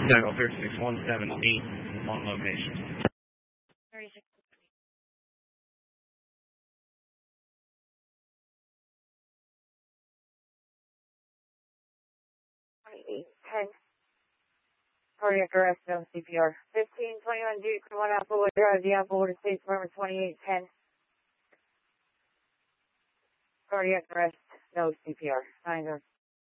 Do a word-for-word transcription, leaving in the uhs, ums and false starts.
Echo thirty-six one seven eight on location. thirty-six. twenty-eight ten. Cardiac arrest, no C P R. fifteen twenty-one Duke, one Applewood Drive, the Applewood Estates, Department twenty-eight ten. Cardiac arrest, no C P R. nine